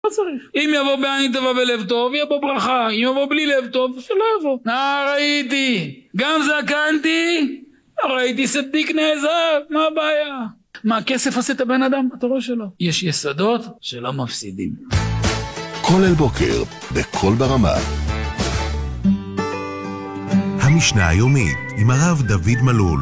לא צריך. אם יבוא בעין טובה בלב טוב, יבוא ברכה. אם יבוא בלי לב טוב, שלא יבוא. ראיתי, גם זקנתי, ראיתי צדיק נעזב, מה הבעיה? מה הכסף עושה את הבן אדם? אתה רואה שלא. יש יסודות שלא מפסידים. כולל בוקר, בכל ברמה. המשנה היומית עם הרב דוד מלול.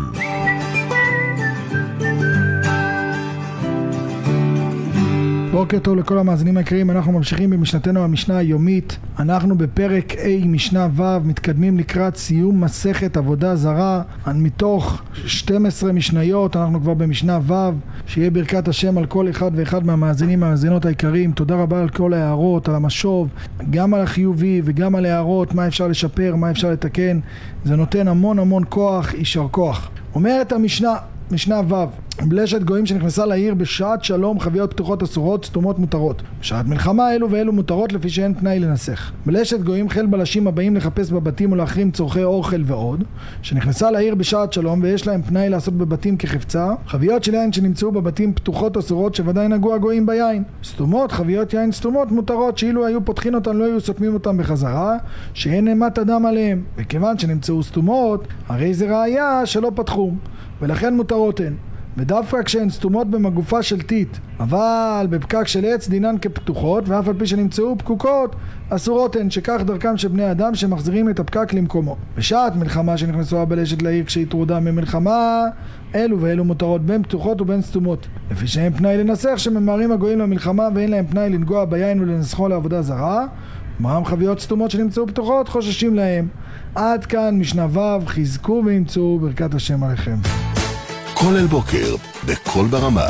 בוקר טוב לכל המאזינים היקרים, אנחנו ממשיכים במשנתנו המשנה היומית. אנחנו בפרק A משנה ו', מתקדמים לקראת סיום מסכת עבודה זרה. מתוך 12 משניות אנחנו כבר במשנה ו', שיהיה ברכת השם על כל אחד ואחד מהמאזינים והמאזינות היקרים. תודה רבה על כל ההערות, על המשוב, גם על החיובי וגם על ההערות, מה אפשר לשפר, מה אפשר לתקן. זה נותן המון כוח, יישר כוח. אומרת המשנה, משנה ו', בלשת גויים שנכנסה לעיר בשעת שלום, חביות פתוחות אסורות, סתומות מותרות. בשעת מלחמה אלו ואלו מותרות לפי שאין תנאי לנסח. בלשת גויים חיל בלשים הבאים לחפש בבתים ולהחרים צורכי אוכל ועוד, שנכנסה לעיר בשעת שלום ויש להם פנאי לעשות בבתים כחפצה, חביות של יין שנמצאו בבתים פתוחות אסורות שוודאי נגעו הגויים ביין. סתומות, חביות יין סתומות מותרות שאילו היו פותחים אותן לא היו סותמים אותן בחזרה, שאין נמת אדם עליהם. וכיוון שנמצאו סתומות, הרי זה ראיה שלא פתחו, ולכן מותרות הן. ודווקא כשהן סתומות במגופה של טיט, אבל בפקק של עץ דינן כפתוחות, ואף על פי שנמצאו פקוקות אסורות הן, שכך דרכם של בני אדם שמחזירים את הפקק למקומו. בשעת מלחמה שנכנסו הבלשת לעיר כשהיא טרודה ממלחמה, אלו ואלו מותרות בין פתוחות ובין סתומות, לפי שאין פנאי לנסח שממהרים הגויים למלחמה ואין להם פנאי לנגוע ביין ולנסחו לעבודה זרה. מהם חביות סתומות שנמצאו פתוחות חוששים להם. עד כאן משנה ו', חזקו וימצאו ברכת השם עליכם. כולל בוקר, בכל ברמה.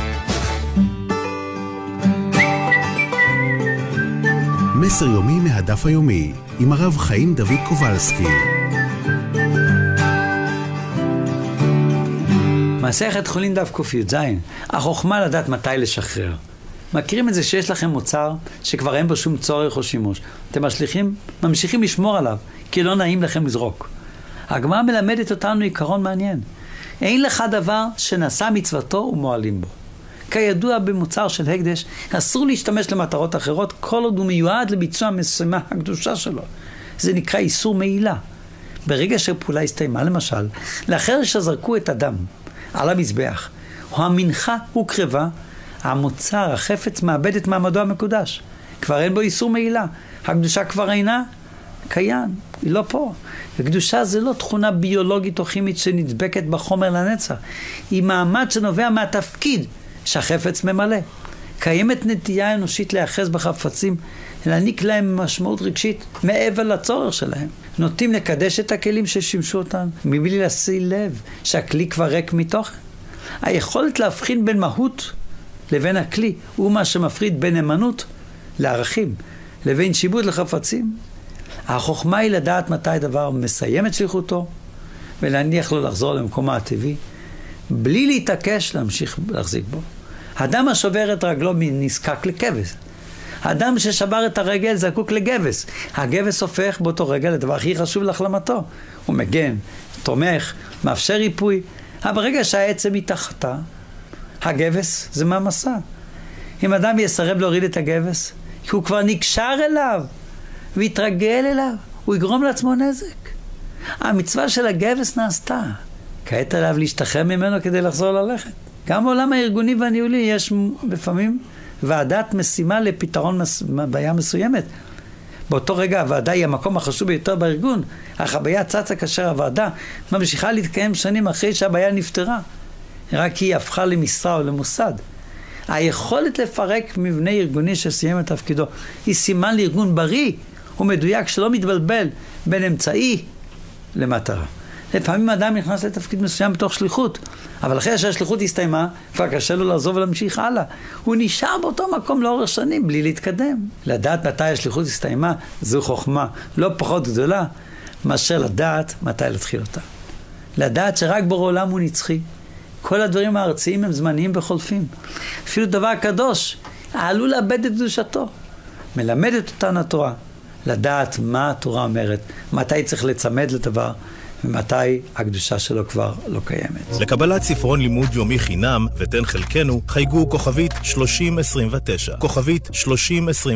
מסר יומי מהדף היומי, עם הרב חיים דוד קובלסקי. מסכת חולין דף ק"ז, החוכמה לדעת מתי לשחרר. מכירים את זה שיש לכם מוצר שכבר אין בו שום צורך או שימוש. אתם ממשיכים לשמור עליו, כי לא נעים לכם לזרוק. הגמרא מלמדת אותנו עיקרון מעניין. אין לך דבר שנעשה מצוותו ומועלים בו. כידוע במוצר של הקדש, אסור להשתמש למטרות אחרות, כל עוד הוא מיועד לביצוע משימה הקדושה שלו. זה נקרא איסור מעילה. ברגע שפעולה הסתיימה, למשל, לאחר שזרקו את הדם על המזבח, או המנחה הוקרבה, המוצר, החפץ, מאבד את מעמדו המקודש. כבר אין בו איסור מעילה. הקדושה כבר אינה קיים, היא לא פה. וקדושה זה לא תכונה ביולוגית או כימית שנדבקת בחומר לנצח. היא מעמד שנובע מהתפקיד שהחפץ ממלא. קיימת נטייה אנושית להיאחז בחפצים, להעניק להם משמעות רגשית מעבר לצורך שלהם. נוטים לקדש את הכלים ששימשו אותם, מבלי לשים לב שהכלי כבר ריק מתוכן. היכולת להבחין בין מהות לבין הכלי הוא מה שמפריד בין אמנות לערכים, לבין שיבוד לחפצים. החוכמה היא לדעת מתי דבר מסיים את שליחותו, ולהניח לו לחזור למקומו הטבעי, בלי להתעקש להמשיך להחזיק בו. האדם השובר את רגלו נזקק לכבש. האדם ששבר את הרגל זקוק לגבס. הגבס הופך באותו רגל לדבר הכי חשוב להחלמתו. הוא מגן, תומך, מאפשר ריפוי. אבל ברגע שהעצם מתחתה, הגבס זה מהמסע. אם אדם יסרב להוריד את הגבס, כי הוא כבר נקשר אליו, והתרגל אליו, הוא יגרום לעצמו נזק. המצווה של הגבס נעשתה. כעת עליו להשתחרר ממנו כדי לחזור ללכת. גם בעולם הארגוני והניהולי יש לפעמים ועדת משימה לפתרון בעיה מסוימת. באותו רגע הוועדה היא המקום החשוב ביותר בארגון, אך הבעיה צצה כאשר הוועדה ממשיכה להתקיים שנים אחרי שהבעיה נפתרה. רק היא הפכה למשרה או למוסד. היכולת לפרק מבנה ארגוני שסיים את תפקידו היא סימן לארגון בריא ומדויק שלא מתבלבל בין אמצעי למטרה. לפעמים האדם נכנס לתפקיד מסוים בתוך שליחות, אבל אחרי שהשליחות הסתיימה, כבר קשה לו לעזוב ולהמשיך הלאה. הוא נשאר באותו מקום לאורך שנים בלי להתקדם. לדעת מתי השליחות הסתיימה זו חוכמה לא פחות גדולה מאשר לדעת מתי להתחיל אותה. לדעת שרק בורא עולם הוא נצחי. כל הדברים הארציים הם זמניים וחולפים. אפילו דבר קדוש עלול לאבד את קדושתו. מלמדת אותנו התורה לדעת מה התורה אומרת, מתי צריך לצמד לדבר ומתי הקדושה שלו כבר לא קיימת. לקבלת ספרון לימוד יומי חינם ותן חלקנו, חייגו כוכבית 3029. כוכבית 3029.